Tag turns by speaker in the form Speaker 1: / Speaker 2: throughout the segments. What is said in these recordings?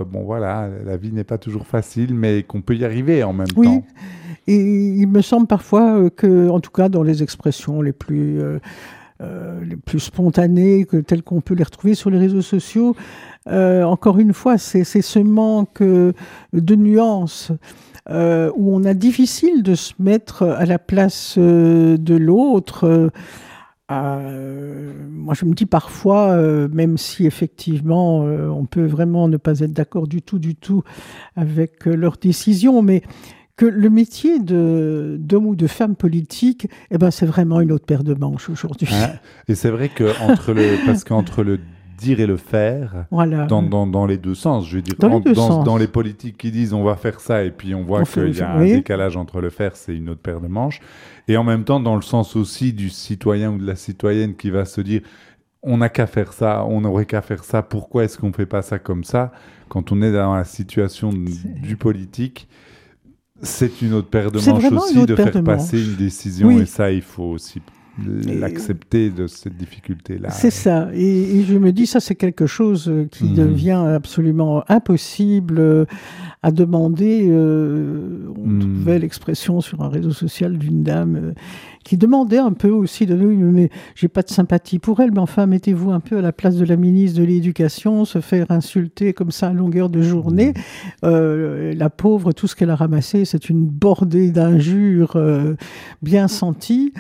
Speaker 1: bon voilà, la vie n'est pas toujours facile, mais qu'on peut y arriver en même
Speaker 2: Oui,
Speaker 1: temps.
Speaker 2: et il me semble parfois que, en tout cas dans les expressions les plus spontanées, telles qu'on peut les retrouver sur les réseaux sociaux, encore une fois, c'est ce manque de nuances où on a difficile de se mettre à la place de l'autre. Moi, je me dis parfois, même si effectivement, on peut vraiment ne pas être d'accord du tout avec leurs décisions, mais que le métier d'homme ou de femme politique, eh ben, c'est vraiment une autre paire de manches aujourd'hui.
Speaker 1: Hein. Et c'est vrai que parce qu'entre le dire et le faire,
Speaker 2: Voilà.
Speaker 1: dans les deux sens, je veux dire,
Speaker 2: Dans les deux sens.
Speaker 1: dans les politiques qui disent on va faire ça, et puis on voit qu'il y a un décalage entre le faire, c'est une autre paire de manches. Et en même temps, dans le sens aussi du citoyen ou de la citoyenne qui va se dire on n'a qu'à faire ça, on n'aurait qu'à faire ça, pourquoi est-ce qu'on ne fait pas ça comme ça? Quand on est dans la situation du politique, c'est une autre paire de manches aussi de faire passer une décision, oui. Et ça, il faut aussi l'accepter de cette difficulté-là.
Speaker 2: C'est ça. Et je me dis, ça, c'est quelque chose qui devient absolument impossible à demander. On trouvait l'expression sur un réseau social d'une dame qui demandait un peu aussi de nous, mais j'ai pas de sympathie pour elle, mais enfin, mettez-vous un peu à la place de la ministre de l'Éducation, se faire insulter comme ça à longueur de journée. La pauvre, tout ce qu'elle a ramassé, c'est une bordée d'injures bien senties.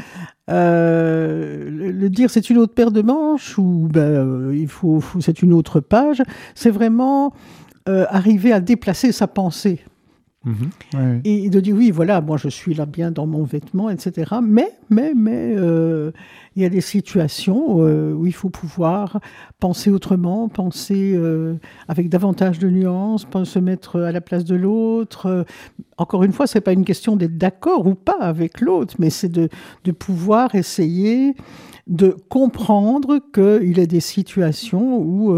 Speaker 2: Le dire c'est une autre paire de manches ou c'est une autre page, c'est vraiment arriver à déplacer sa pensée.
Speaker 1: Ouais.
Speaker 2: Et de dire oui, voilà, moi je suis là bien dans mon vêtement, etc. Mais il y a des situations où il faut pouvoir penser autrement, penser avec davantage de nuances, se mettre à la place de l'autre. Encore une fois, c'est pas une question d'être d'accord ou pas avec l'autre, mais c'est de pouvoir essayer de comprendre qu'il y a des situations où,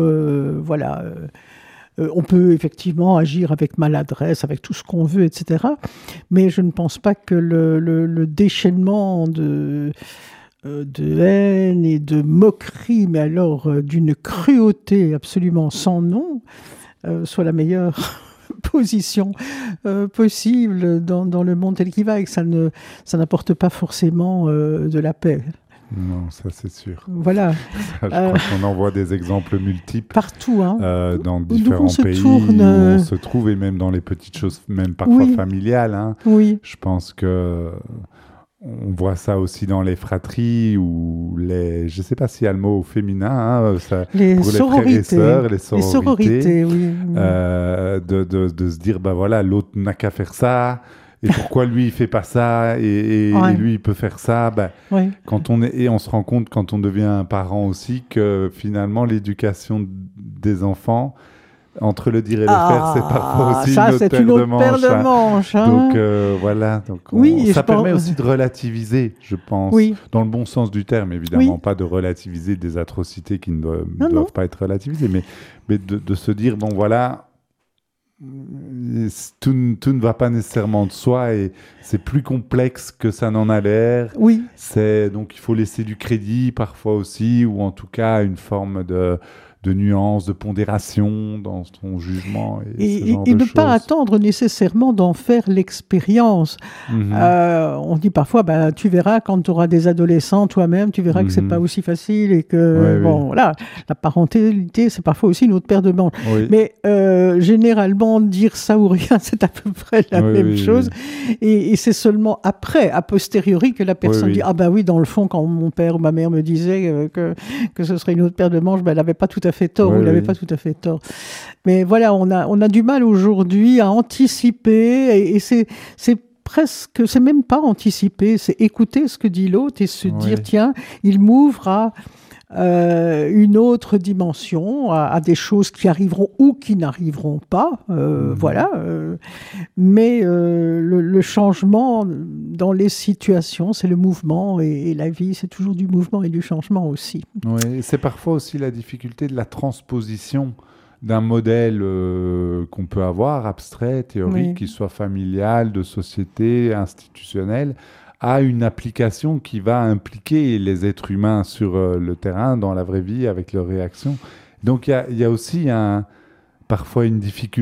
Speaker 2: on peut effectivement agir avec maladresse, avec tout ce qu'on veut, etc. Mais je ne pense pas que le déchaînement de haine et de moquerie, mais alors d'une cruauté absolument sans nom, soit la meilleure position possible dans le monde tel qu'il va, et que ça n'apporte pas forcément de la paix.
Speaker 1: Non, ça c'est sûr.
Speaker 2: Voilà.
Speaker 1: Ça, je crois qu'on en voit des exemples multiples.
Speaker 2: Partout, hein.
Speaker 1: Dans différents pays où on se trouve, et même dans les petites choses, même parfois familiales. Hein.
Speaker 2: Oui.
Speaker 1: Je pense que on voit ça aussi dans les fratries ou je ne sais pas s'il y a le mot au féminin, hein,
Speaker 2: les
Speaker 1: pour
Speaker 2: sororités.
Speaker 1: Les frères et sœurs, les sororités.
Speaker 2: Oui.
Speaker 1: De se dire, bah voilà, l'autre n'a qu'à faire ça. Et pourquoi lui, il fait pas ça et lui, il peut faire ça quand on se rend compte, quand on devient un parent aussi, que finalement, l'éducation des enfants, entre le dire et le faire, c'est parfois aussi une autre paire de manches. Hein. Donc, voilà. Donc, ça permet aussi de relativiser, je pense, dans le bon sens du terme, évidemment, pas de relativiser des atrocités qui ne doivent pas être relativisées, mais de se dire, bon, voilà... Tout ne va pas nécessairement de soi et c'est plus complexe que ça n'en a l'air.
Speaker 2: Oui.
Speaker 1: Donc il faut laisser du crédit parfois aussi, ou en tout cas une forme de nuance, de pondération dans son jugement. Et
Speaker 2: ne pas attendre nécessairement d'en faire l'expérience. On dit parfois, tu verras quand tu auras des adolescents toi-même, tu verras que c'est pas aussi facile et que, voilà, la parentalité, c'est parfois aussi une autre paire de manches. Oui. Mais généralement, dire ça ou rien, c'est à peu près la même chose. Et c'est seulement après, a posteriori, que la personne dit, dans le fond, quand mon père ou ma mère me disait que ce serait une autre paire de manches, elle n'avait pas tout à fait tort, il n'avait pas tout à fait tort. Mais voilà, on a du mal aujourd'hui à anticiper, et c'est presque, c'est même pas anticiper, c'est écouter ce que dit l'autre et se dire, tiens, il m'ouvre à une autre dimension, à des choses qui arriveront ou qui n'arriveront pas, voilà. Mais le changement dans les situations, c'est le mouvement, et la vie, c'est toujours du mouvement et du changement aussi.
Speaker 1: Oui, c'est parfois aussi la difficulté de la transposition d'un modèle qu'on peut avoir, abstrait, théorique, qui soit familial, de société, institutionnel, à une application qui va impliquer les êtres humains sur le terrain, dans la vraie vie, avec leurs réactions. Donc il y a aussi parfois une difficulté